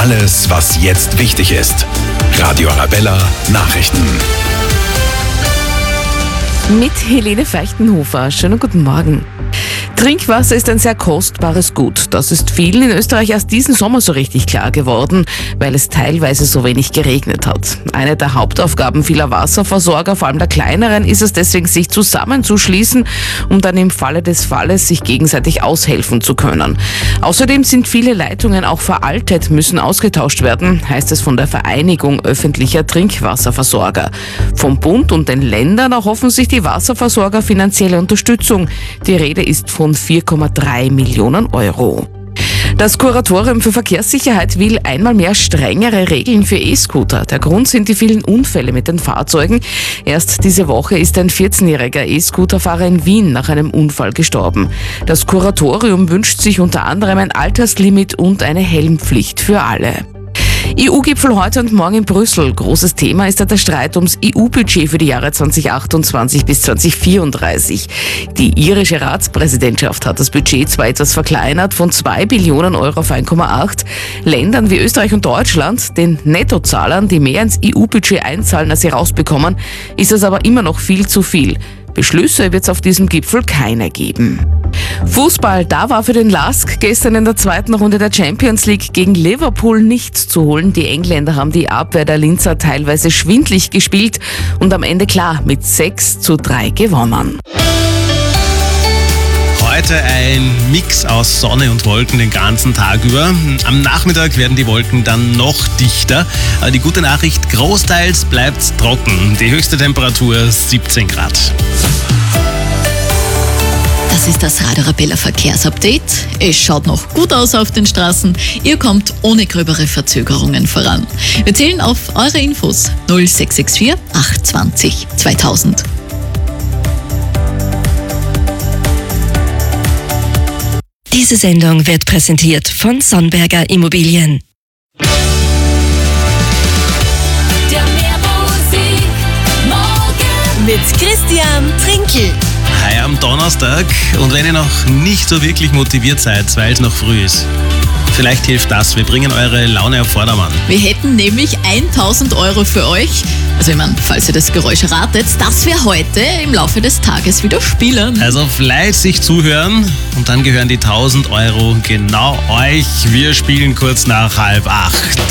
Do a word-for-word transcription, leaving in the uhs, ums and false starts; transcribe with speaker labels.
Speaker 1: Alles, was jetzt wichtig ist. Radio Arabella Nachrichten.
Speaker 2: Mit Helene Feichtenhofer. Schönen guten Morgen. Trinkwasser ist ein sehr kostbares Gut. Das ist vielen in Österreich erst diesen Sommer so richtig klar geworden, weil es teilweise so wenig geregnet hat. Eine der Hauptaufgaben vieler Wasserversorger, vor allem der kleineren, ist es deswegen, sich zusammenzuschließen, um dann im Falle des Falles sich gegenseitig aushelfen zu können. Außerdem sind viele Leitungen auch veraltet, müssen ausgetauscht werden, heißt es von der Vereinigung öffentlicher Trinkwasserversorger. Vom Bund und den Ländern erhoffen sich die Wasserversorger finanzielle Unterstützung. Die Rede ist von vier Komma drei Millionen Euro. Das Kuratorium für Verkehrssicherheit will einmal mehr strengere Regeln für E-Scooter. Der Grund sind die vielen Unfälle mit den Fahrzeugen. Erst diese Woche ist ein vierzehnjähriger E-Scooterfahrer in Wien nach einem Unfall gestorben. Das Kuratorium wünscht sich unter anderem ein Alterslimit und eine Helmpflicht für alle. E U-Gipfel heute und morgen in Brüssel. Großes Thema ist da der Streit ums E U-Budget für die Jahre zweitausendachtundzwanzig bis zweitausendvierunddreißig. Die irische Ratspräsidentschaft hat das Budget zwar etwas verkleinert, von zwei Billionen Euro auf eins Komma acht. Ländern wie Österreich und Deutschland, den Nettozahlern, die mehr ins E U-Budget einzahlen, als sie rausbekommen, ist es aber immer noch viel zu viel. Beschlüsse wird es auf diesem Gipfel keine geben. Fußball, da war für den Lask gestern in der zweiten Runde der Champions League gegen Liverpool nichts zu holen. Die Engländer haben die Abwehr der Linzer teilweise schwindlig gespielt und am Ende klar mit sechs zu drei gewonnen.
Speaker 3: Heute ein Mix aus Sonne und Wolken den ganzen Tag über. Am Nachmittag werden die Wolken dann noch dichter. Aber die gute Nachricht, großteils bleibt's trocken. Die höchste Temperatur siebzehn Grad.
Speaker 4: Das ist das Radio Arabella Verkehrsupdate. Es schaut noch gut aus auf den Straßen. Ihr kommt ohne gröbere Verzögerungen voran. Wir zählen auf eure Infos null sechs sechs vier acht zwei null zweitausend.
Speaker 5: Diese Sendung wird präsentiert von Sonnberger Immobilien.
Speaker 6: Der Meermusik morgen
Speaker 5: Mit Christian Trinkel.
Speaker 3: Hi am Donnerstag, und wenn ihr noch nicht so wirklich motiviert seid, weil es noch früh ist, vielleicht hilft das, wir bringen eure Laune auf Vordermann.
Speaker 4: Wir hätten nämlich tausend Euro für euch. Also ich meine, falls ihr das Geräusch ratet, das wir heute im Laufe des Tages wieder spielen.
Speaker 3: Also fleißig zuhören und dann gehören die tausend Euro genau euch. Wir spielen kurz nach halb acht.